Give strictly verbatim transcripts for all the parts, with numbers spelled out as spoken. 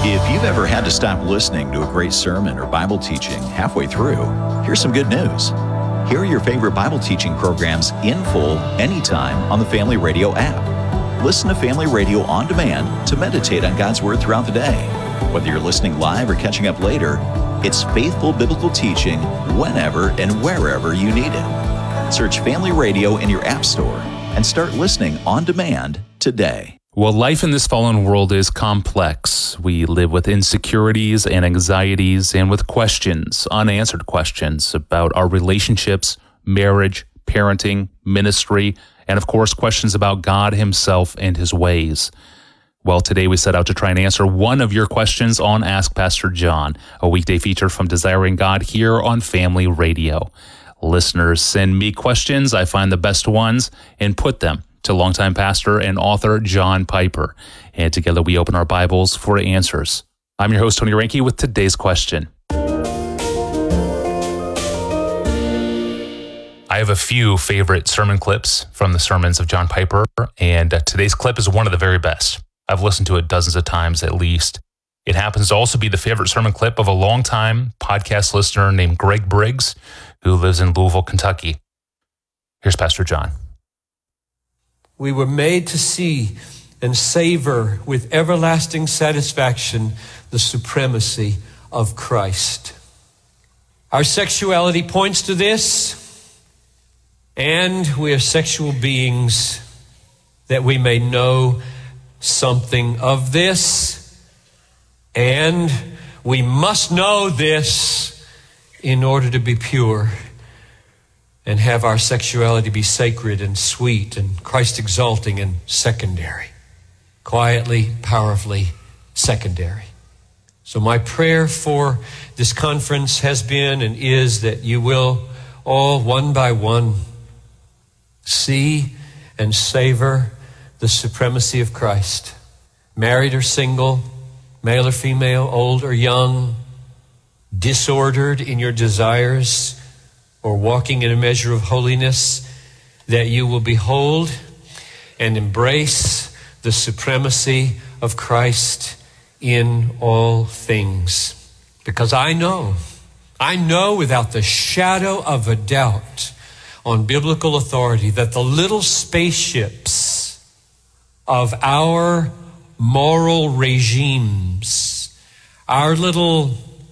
If you've ever had to stop listening to a great sermon or Bible teaching halfway through, here's some good news. Here are your favorite Bible teaching programs in full anytime on the Family Radio app. Listen to Family Radio on demand to meditate on God's Word throughout the day. Whether you're listening live or catching up later, it's faithful biblical teaching whenever and wherever you need it. Search Family Radio in your app store and start listening on demand today. Well, life in this fallen world is complex. We live with insecurities and anxieties and with questions, unanswered questions about our relationships, marriage, parenting, ministry, and of course, questions about God Himself and His ways. Well, today we set out to try and answer one of your questions on Ask Pastor John, a weekday feature from Desiring God here on Family Radio. Listeners send me questions, I find the best ones, and put them to longtime pastor and author John Piper. And together we open our Bibles for answers. I'm your host, Tony Reinke, with today's question. I have a few favorite sermon clips from the sermons of John Piper, and uh, today's clip is one of the very best. I've listened to it dozens of times at least. It happens to also be the favorite sermon clip of a longtime podcast listener named Greg Briggs, who lives in Louisville, Kentucky. Here's Pastor John. We were made to see and savor with everlasting satisfaction the supremacy of Christ. Our sexuality points to this, and we are sexual beings that we may know something of this, and we must know this in order to be pure and have our sexuality be sacred and sweet and Christ-exalting and secondary. Quietly, powerfully secondary. So my prayer for this conference has been and is that you will all, one by one, see and savor the supremacy of Christ. Married or single, male or female, old or young, disordered in your desires, or walking in a measure of holiness, that you will behold and embrace the supremacy of Christ in all things. Because I know, I know without the shadow of a doubt on biblical authority that the little spaceships of our moral regimes, our little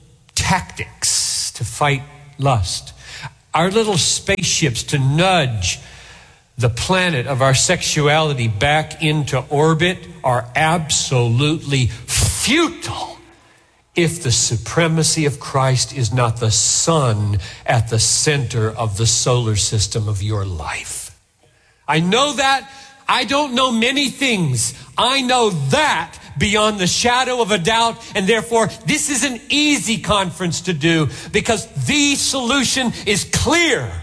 tactics to fight lust, our little spaceships to nudge the planet of our sexuality back into orbit are absolutely futile if the supremacy of Christ is not the sun at the center of the solar system of your life. I know that. I don't know many things. I know that beyond the shadow of a doubt, and therefore this is an easy conference to do because the solution is clear.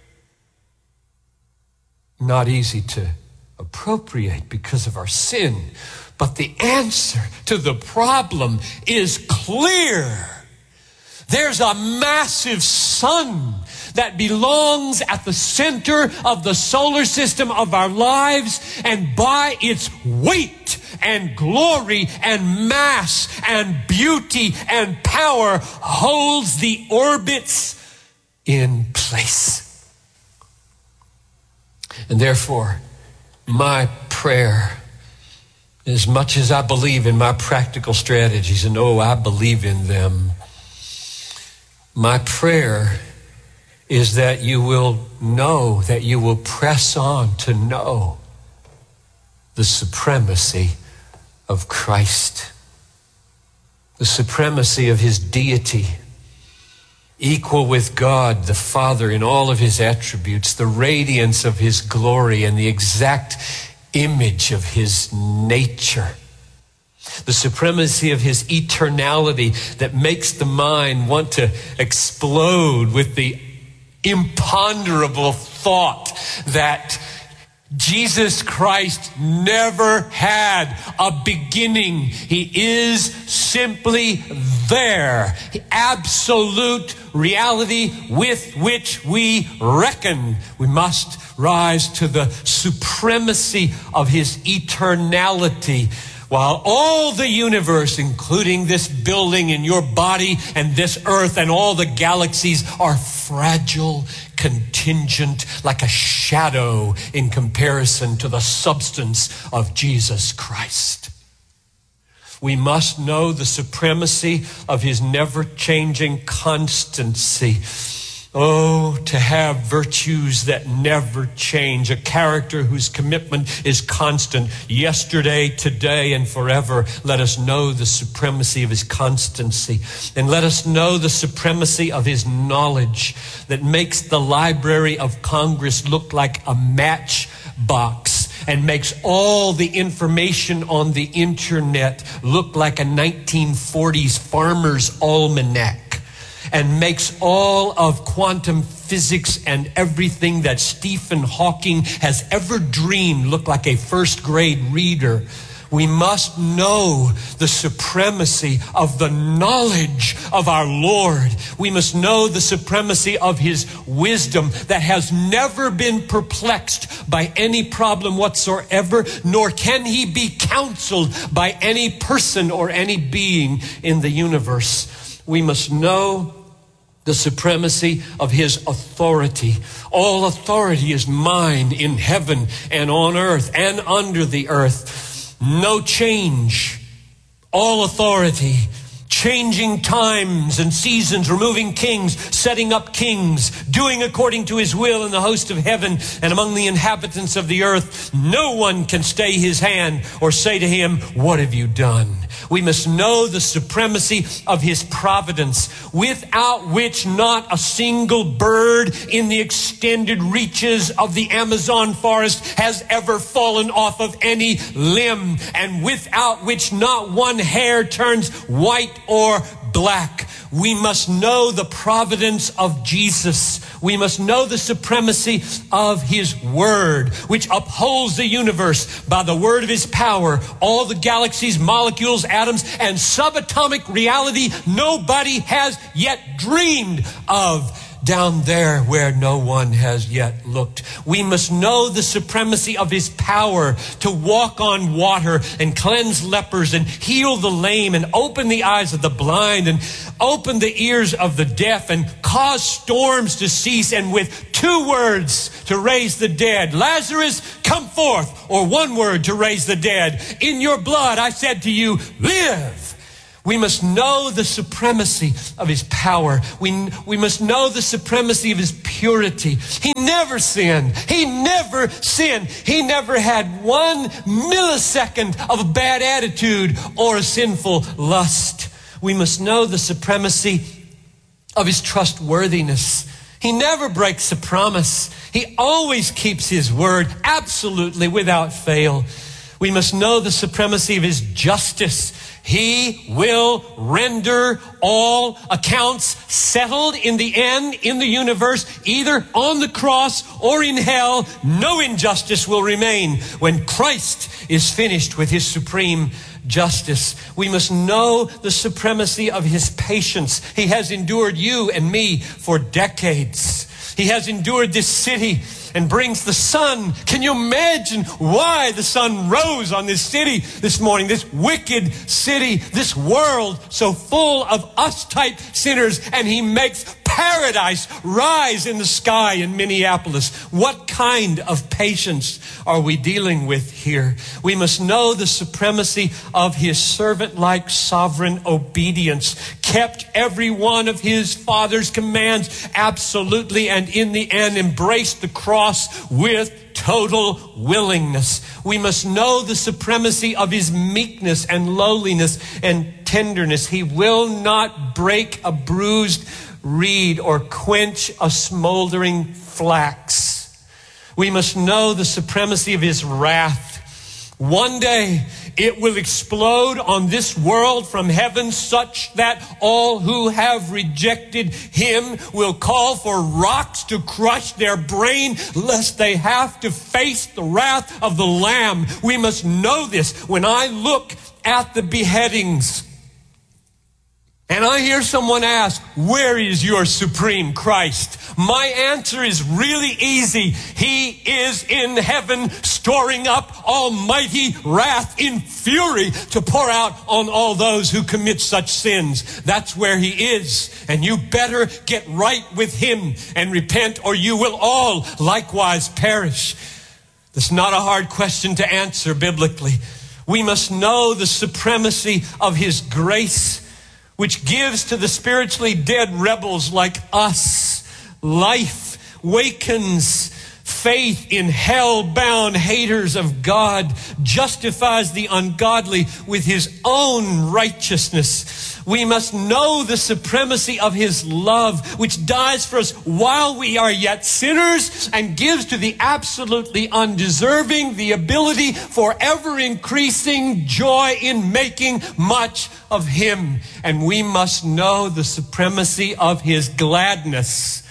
Not easy to appropriate because of our sin, but the answer to the problem is clear. There's a massive sun that belongs at the center of the solar system of our lives, and by its weight and glory and mass and beauty and power holds the orbits in place. And therefore, my prayer, as much as I believe in my practical strategies, and oh, I believe in them, my prayer is that you will know, that you will press on to know the supremacy of Christ, the supremacy of His deity, equal with God the Father in all of His attributes, the radiance of His glory and the exact image of His nature, the supremacy of His eternality that makes the mind want to explode with the imponderable thought that Jesus Christ never had a beginning. He is simply there. Absolute reality with which we reckon. We must rise to the supremacy of His eternality While all the universe, including this building and your body and this earth and all the galaxies, are fragile, contingent, like a shadow in comparison to the substance of Jesus Christ. We must know the supremacy of his never-changing constancy. Oh, to have virtues that never change, a character whose commitment is constant, yesterday, today, and forever. Let us know the supremacy of his constancy, and let us know the supremacy of his knowledge that makes the Library of Congress look like a matchbox and makes all the information on the internet look like a nineteen forties farmer's almanac, and makes all of quantum physics and everything that Stephen Hawking has ever dreamed look like a first grade reader. We must know the supremacy of the knowledge of our Lord. We must know the supremacy of his wisdom that has never been perplexed by any problem whatsoever, nor can he be counseled by any person or any being in the universe. We must know the supremacy of his authority. All authority is mine in heaven and on earth and under the earth. No change. All authority. Changing times and seasons, removing kings, setting up kings, doing according to his will in the host of heaven and among the inhabitants of the earth. No one can stay his hand or say to him, "What have you done?" We must know the supremacy of his providence, without which not a single bird in the extended reaches of the Amazon forest has ever fallen off of any limb, and without which not one hair turns white or black. We must know the providence of Jesus. We must know the supremacy of his word, which upholds the universe by the word of his power. All the galaxies, molecules, atoms, and subatomic reality nobody has yet dreamed of, down there where no one has yet looked. We must know the supremacy of his power to walk on water and cleanse lepers and heal the lame and open the eyes of the blind and open the ears of the deaf and cause storms to cease, and with two words to raise the dead. Lazarus, come forth, or one word to raise the dead. In your blood, I said to you, live. We must know the supremacy of his power. We, we must know the supremacy of his purity. He never sinned. He never sinned. He never had one millisecond of a bad attitude or a sinful lust. We must know the supremacy of his trustworthiness. He never breaks a promise. He always keeps his word, absolutely without fail. We must know the supremacy of his justice. He will render all accounts settled in the end, in the universe, either on the cross or in hell. No injustice will remain when Christ is finished with his supreme justice. We must know the supremacy of his patience. He has endured you and me for decades. He has endured this city and brings the sun. Can you imagine why the sun rose on this city this morning? This wicked city, this world so full of us-type sinners, and he makes paradise rise in the sky in Minneapolis. What kind of patience are we dealing with here? We must know the supremacy of his servant-like sovereign obedience. Kept every one of his Father's commands absolutely, and in the end embraced the cross with total willingness. We must know the supremacy of his meekness and lowliness and tenderness. He will not break a bruised reed or quench a smoldering flax. We must know the supremacy of his wrath. One day it will explode on this world from heaven, such that all who have rejected him will call for rocks to crush their brain, lest they have to face the wrath of the Lamb. We must know this. When I look at the beheadings, and I hear someone ask, where is your supreme Christ? My answer is really easy. He is in heaven, storing up almighty wrath in fury to pour out on all those who commit such sins. That's where he is. And you better get right with him and repent, or you will all likewise perish. That's not a hard question to answer biblically. We must know the supremacy of his grace, which gives to the spiritually dead rebels like us life, wakens faith in hell-bound haters of God, justifies the ungodly with his own righteousness. We must know the supremacy of his love, which dies for us while we are yet sinners and gives to the absolutely undeserving the ability for ever-increasing joy in making much of him. And we must know the supremacy of his gladness.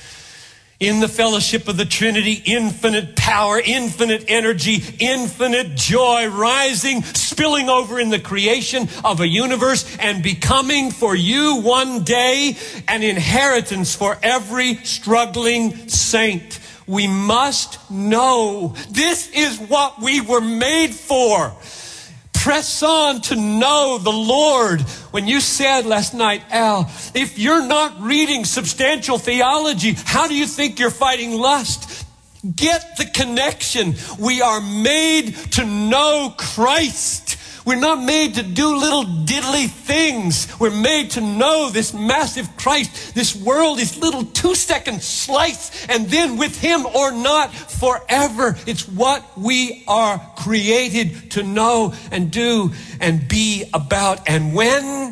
In the fellowship of the Trinity, infinite power, infinite energy, infinite joy rising, spilling over in the creation of a universe and becoming for you one day an inheritance for every struggling saint. We must know this is what we were made for. Press on to know the Lord. When you said last night, Al, if you're not reading substantial theology, how do you think you're fighting lust? Get the connection. We are made to know Christ. We're not made to do little diddly things. We're made to know this massive Christ. This world is little two-second slice, and then with him or not forever. It's what we are created to know and do and be about. And when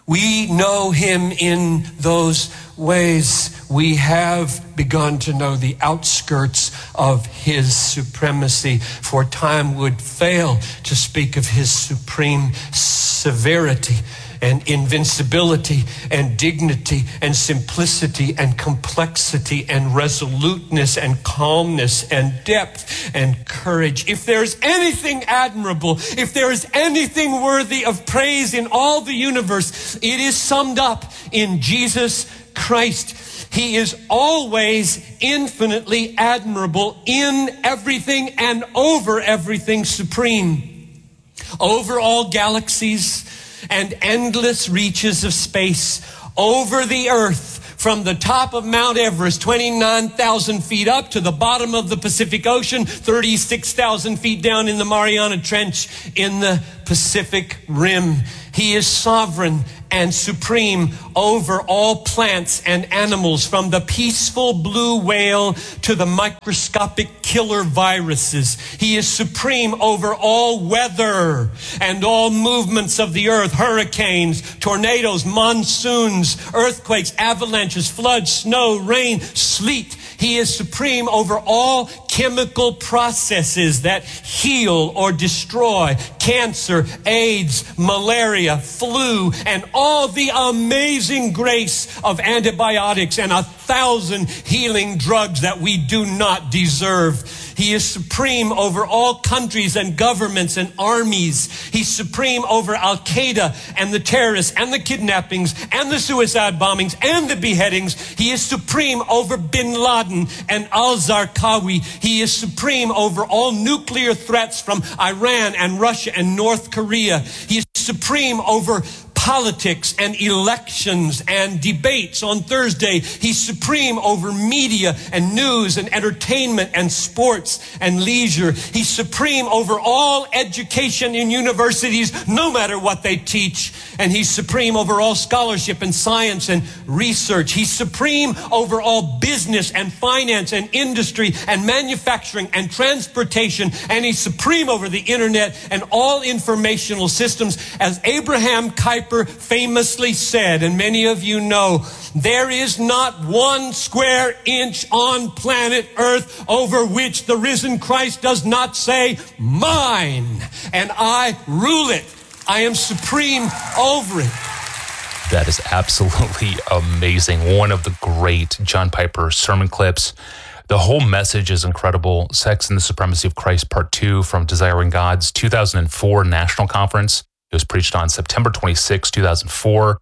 we know him in those ways, we have begun to know the outskirts of his supremacy, for time would fail to speak of his supreme severity and invincibility and dignity and simplicity and complexity and resoluteness and calmness and depth and courage. If there's anything admirable, if there is anything worthy of praise in all the universe, it is summed up in Jesus Christ. He is always infinitely admirable, in everything and over everything supreme. Over all galaxies and endless reaches of space, over the earth, from the top of Mount Everest, twenty-nine thousand feet up, to the bottom of the Pacific Ocean, thirty-six thousand feet down in the Mariana Trench in the Pacific Rim. He is sovereign and supreme over all plants and animals, from the peaceful blue whale to the microscopic killer viruses. He is supreme over all weather and all movements of the earth, hurricanes, tornadoes, monsoons, earthquakes, avalanches, floods, snow, rain, sleet. He is supreme over all chemical processes that heal or destroy cancer, AIDS, malaria, flu, and all the amazing grace of antibiotics and a thousand healing drugs that we do not deserve. He is supreme over all countries and governments and armies. He's supreme over Al-Qaeda and the terrorists and the kidnappings and the suicide bombings and the beheadings. He is supreme over Bin Laden and al-Zarqawi. He is supreme over all nuclear threats from Iran and Russia and North Korea. He is supreme over politics and elections and debates on Thursday. He's supreme over media and news and entertainment and sports and leisure. He's supreme over all education in universities, no matter what they teach. And he's supreme over all scholarship and science and research. He's supreme over all business and finance and industry and manufacturing and transportation. And he's supreme over the internet and all informational systems. As Abraham Kuyper famously said, and many of you know, there is not one square inch on planet Earth over which the risen Christ does not say, mine, and I rule it. I am supreme over it. That is absolutely amazing. One of the great John Piper sermon clips. The whole message is incredible. Sex and the Supremacy of Christ, Part two from Desiring God's two thousand four National Conference. It was preached on September twenty-sixth, two thousand four.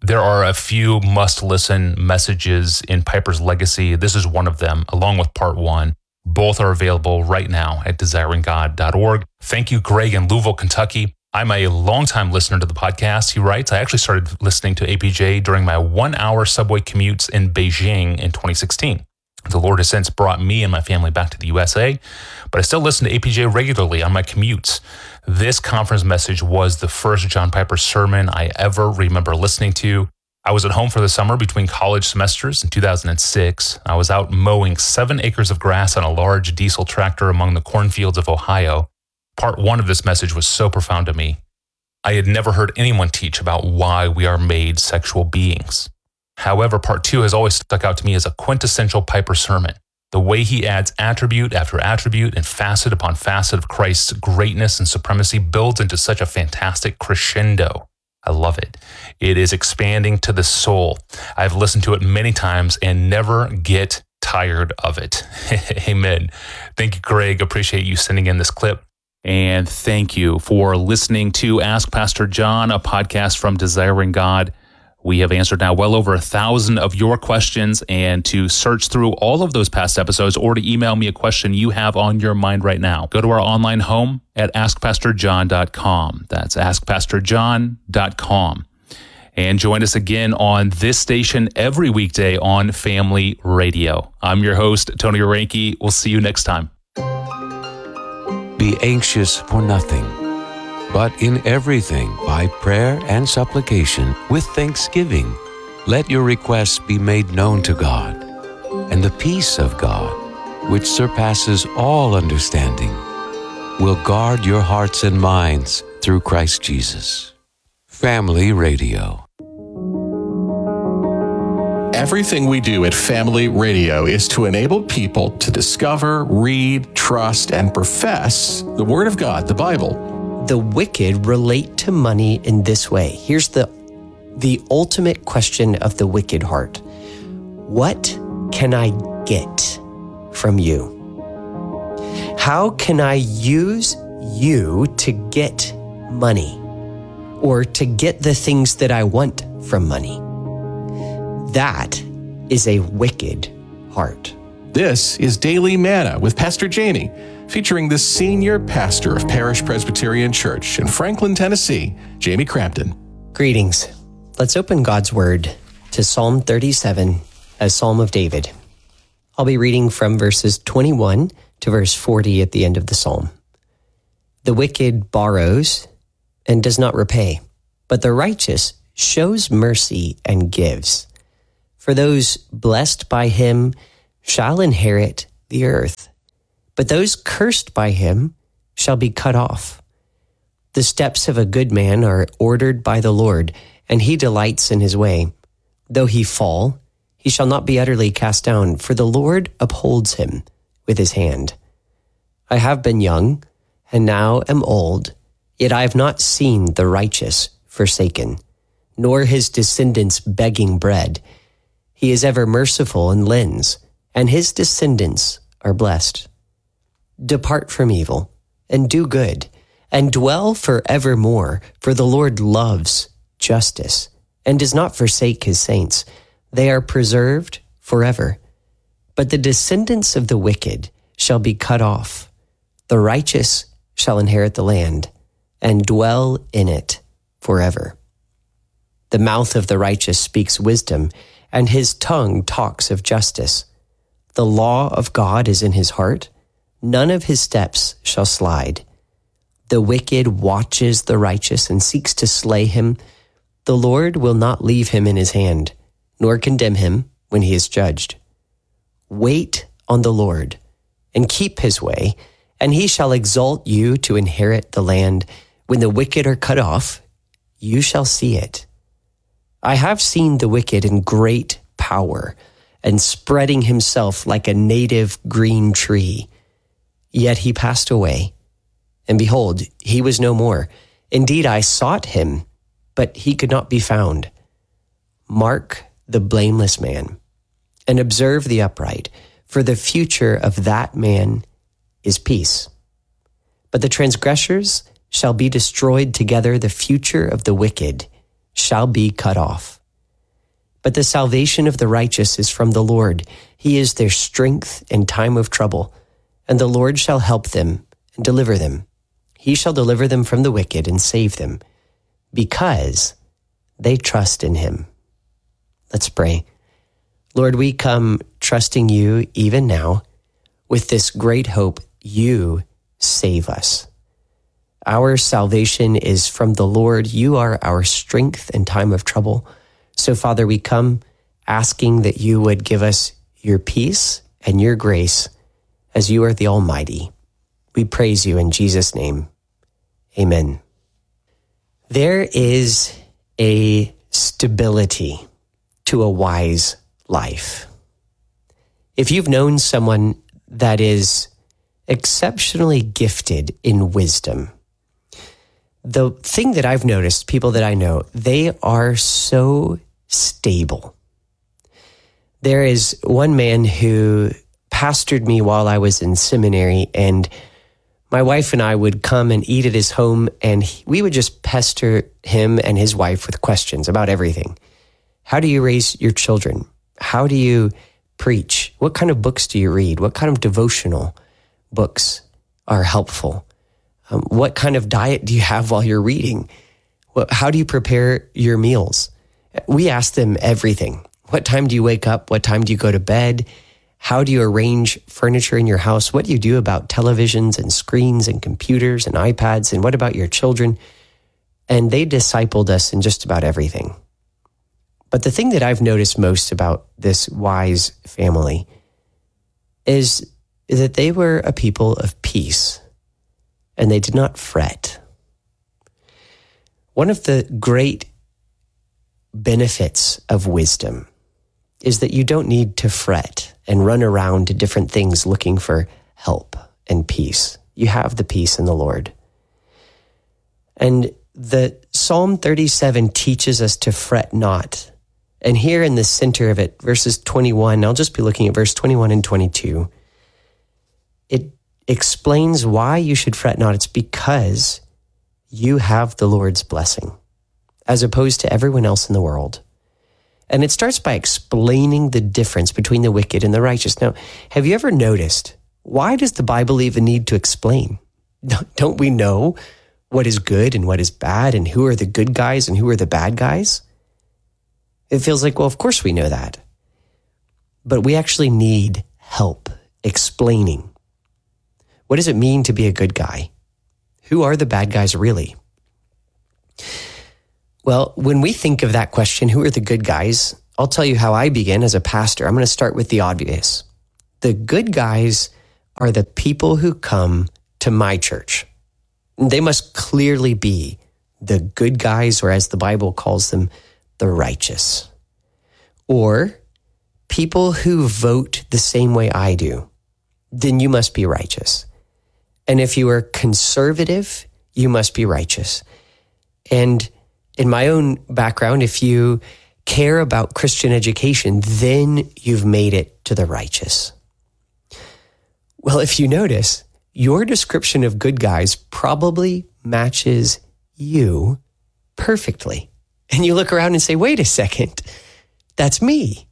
There are a few must-listen messages in Piper's Legacy. This is one of them, along with part one. Both are available right now at desiring god dot org. Thank you, Greg in Louisville, Kentucky. I'm a longtime listener to the podcast. He writes, I actually started listening to A P J during my one-hour subway commutes in Beijing in twenty sixteen. The Lord has since brought me and my family back to the U S A, but I still listen to A P J regularly on my commutes. This conference message was the first John Piper sermon I ever remember listening to. I was at home for the summer between college semesters in two thousand six. I was out mowing seven acres of grass on a large diesel tractor among the cornfields of Ohio. Part one of this message was so profound to me. I had never heard anyone teach about why we are made sexual beings. However, part two has always stuck out to me as a quintessential Piper sermon. The way he adds attribute after attribute and facet upon facet of Christ's greatness and supremacy builds into such a fantastic crescendo. I love it. It is expanding to the soul. I've listened to it many times and never get tired of it. Amen. Thank you, Greg. Appreciate you sending in this clip. And thank you for listening to Ask Pastor John, a podcast from Desiring God. We have answered now well over a thousand of your questions, and to search through all of those past episodes or to email me a question you have on your mind right now, go to our online home at ask pastor john dot com. That's ask pastor john dot com. And join us again on this station every weekday on Family Radio. I'm your host, Tony Oranke. We'll see you next time. Be anxious for nothing, but in everything, by prayer and supplication, with thanksgiving, let your requests be made known to God. And the peace of God, which surpasses all understanding, will guard your hearts and minds through Christ Jesus. Family Radio. Everything we do at Family Radio is to enable people to discover, read, trust, and profess the Word of God, the Bible. The wicked relate to money in this way. Here's the, the ultimate question of the wicked heart. What can I get from you? How can I use you to get money or to get the things that I want from money? That is a wicked heart. This is Daily Manna with Pastor Jamie, featuring the senior pastor of Parish Presbyterian Church in Franklin, Tennessee, Jamie Crampton. Greetings. Let's open God's Word to Psalm thirty-seven, a Psalm of David. I'll be reading from verses twenty-one to verse forty at the end of the Psalm. The wicked borrows and does not repay, but the righteous shows mercy and gives. For those blessed by him shall inherit the earth, but those cursed by him shall be cut off. The steps of a good man are ordered by the Lord, and he delights in his way. Though he fall, he shall not be utterly cast down, for the Lord upholds him with his hand. I have been young, and now am old, yet I have not seen the righteous forsaken, nor his descendants begging bread. He is ever merciful and lends, and his descendants are blessed. Depart from evil, and do good, and dwell forevermore, for the Lord loves justice, and does not forsake his saints. They are preserved forever. But the descendants of the wicked shall be cut off. The righteous shall inherit the land, and dwell in it forever. The mouth of the righteous speaks wisdom, and his tongue talks of justice. The law of God is in his heart. None of his steps shall slide. The wicked watches the righteous and seeks to slay him. The Lord will not leave him in his hand, nor condemn him when he is judged. Wait on the Lord and keep his way, and he shall exalt you to inherit the land. When the wicked are cut off, you shall see it. I have seen the wicked in great power and spreading himself like a native green tree. Yet he passed away, and behold, he was no more. Indeed, I sought him, but he could not be found. Mark the blameless man, and observe the upright, for the future of that man is peace. But the transgressors shall be destroyed together, the future of the wicked shall be cut off. But the salvation of the righteous is from the Lord. He is their strength in time of trouble. And the Lord shall help them and deliver them. He shall deliver them from the wicked and save them, because they trust in him. Let's pray. Lord, we come trusting you even now with this great hope. You save us. Our salvation is from the Lord. You are our strength in time of trouble. So, Father, we come asking that you would give us your peace and your grace as you are the Almighty. We praise you in Jesus' name. Amen. There is a stability to a wise life. If you've known someone that is exceptionally gifted in wisdom, the thing that I've noticed, people that I know, they are so stable. There is one man who pastored me while I was in seminary, and my wife and I would come and eat at his home, and he, we would just pester him and his wife with questions about everything. How do you raise your children? How do you preach? What kind of books do you read? What kind of devotional books are helpful? Um, what kind of diet do you have while you're reading? What, how do you prepare your meals? We ask them everything. What time do you wake up? What time do you go to bed? How do you arrange furniture in your house? What do you do about televisions and screens and computers and iPads? And what about your children? And they discipled us in just about everything. But the thing that I've noticed most about this wise family is that they were a people of peace, and they did not fret. One of the great benefits of wisdom is that you don't need to fret and run around to different things looking for help and peace. You have the peace in the Lord. And the Psalm thirty-seven teaches us to fret not. And here in the center of it, verses twenty-one, I'll just be looking at verse twenty-one and twenty-two. It explains why you should fret not. It's because you have the Lord's blessing, as opposed to everyone else in the world. And it starts by explaining the difference between the wicked and the righteous. Now, have you ever noticed, why does the Bible even need to explain? Don't we know what is good and what is bad, and who are the good guys and who are the bad guys? It feels like, well, of course we know that. But we actually need help explaining. What does it mean to be a good guy? Who are the bad guys really? Well, when we think of that question, who are the good guys? I'll tell you how I begin as a pastor. I'm going to start with the obvious. The good guys are the people who come to my church. They must clearly be the good guys, or as the Bible calls them, the righteous. Or people who vote the same way I do. Then you must be righteous. And if you are conservative, you must be righteous. And in my own background, if you care about Christian education, then you've made it to the righteous. Well, if you notice, your description of good guys probably matches you perfectly. And you look around and say, wait a second, that's me.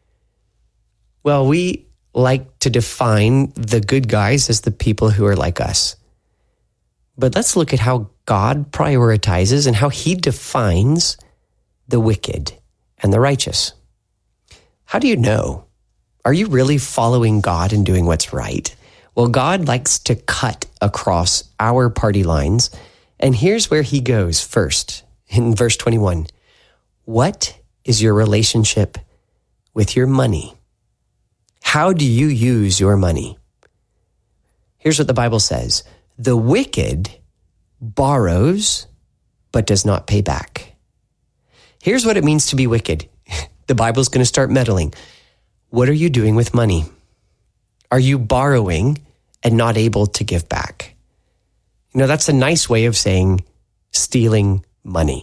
Well, we like to define the good guys as the people who are like us. But let's look at how God prioritizes and how he defines the wicked and the righteous. How do you know? Are you really following God and doing what's right? Well, God likes to cut across our party lines. And here's where he goes first in verse twenty-one. What is your relationship with your money? How do you use your money? Here's what the Bible says. The wicked borrows, but does not pay back. Here's what it means to be wicked. The Bible's going to start meddling. What are you doing with money? Are you borrowing and not able to give back? You know, that's a nice way of saying stealing money.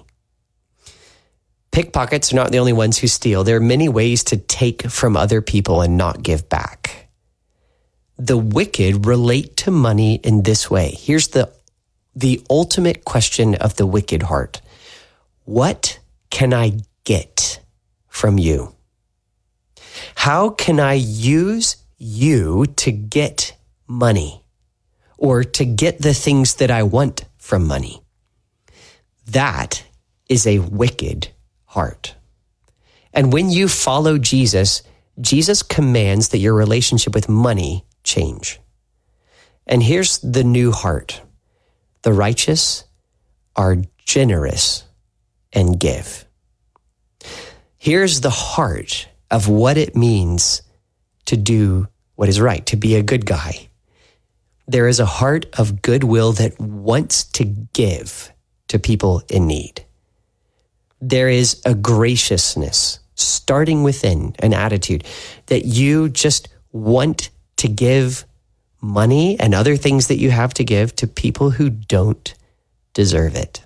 Pickpockets are not the only ones who steal. There are many ways to take from other people and not give back. The wicked relate to money in this way. Here's the, the ultimate question of the wicked heart. What can I get from you? How can I use you to get money or to get the things that I want from money? That is a wicked heart. And when you follow Jesus, Jesus commands that your relationship with money change. And here's the new heart. The righteous are generous and give. Here's the heart of what it means to do what is right, to be a good guy. There is a heart of goodwill that wants to give to people in need. There is a graciousness starting within, an attitude that you just want to give money and other things that you have to give to people who don't deserve it.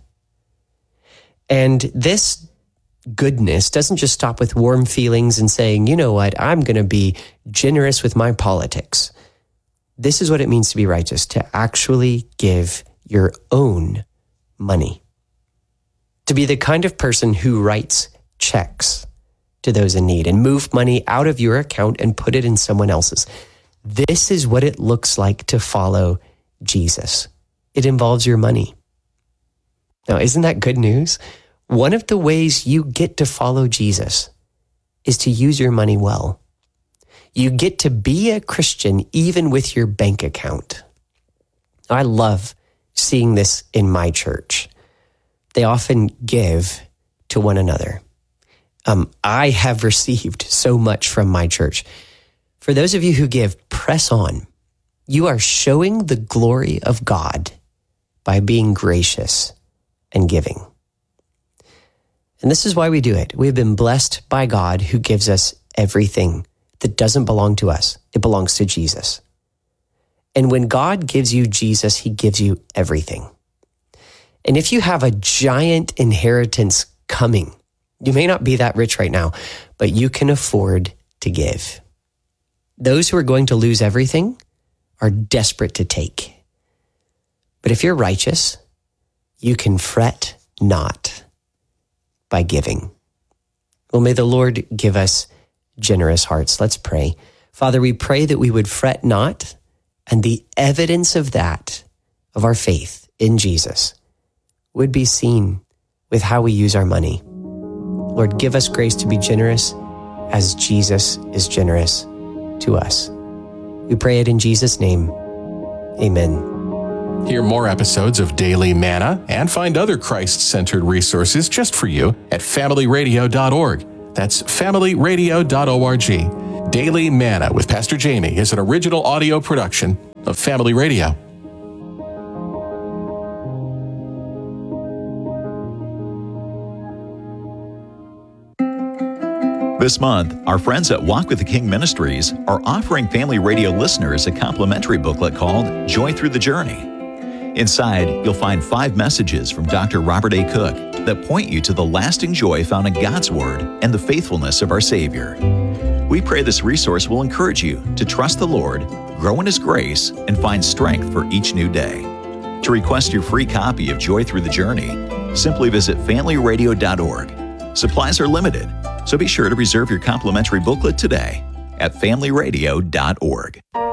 And this goodness doesn't just stop with warm feelings and saying, you know what, I'm going to be generous with my politics. This is what it means to be righteous, to actually give your own money. To be the kind of person who writes checks to those in need and move money out of your account and put it in someone else's. This is what it looks like to follow Jesus. It involves your money. Now, isn't that good news? One of the ways you get to follow Jesus is to use your money well. You get to be a Christian even with your bank account. I love seeing this in my church. They often give to one another. Um, I have received so much from my church. For those of you who give, press on. You are showing the glory of God by being gracious and giving. And this is why we do it. We've been blessed by God who gives us everything that doesn't belong to us. It belongs to Jesus. And when God gives you Jesus, he gives you everything. And if you have a giant inheritance coming, you may not be that rich right now, but you can afford to give. Those who are going to lose everything are desperate to take. But if you're righteous, you can fret not by giving. Well, may the Lord give us generous hearts. Let's pray. Father, we pray that we would fret not, and the evidence of that, of our faith in Jesus, would be seen with how we use our money. Lord, give us grace to be generous as Jesus is generous to us. We pray it in Jesus' name. Amen. Hear more episodes of Daily Manna and find other Christ-centered resources just for you at family radio dot org. That's family radio dot org. Daily Manna with Pastor Jamie is an original audio production of Family Radio. This month, our friends at Walk with the King Ministries are offering Family Radio listeners a complimentary booklet called Joy Through the Journey. Inside, you'll find five messages from Doctor Robert A. Cook that point you to the lasting joy found in God's Word and the faithfulness of our Savior. We pray this resource will encourage you to trust the Lord, grow in His grace, and find strength for each new day. To request your free copy of Joy Through the Journey, simply visit family radio dot org. Supplies are limited, so be sure to reserve your complimentary booklet today at family radio dot org.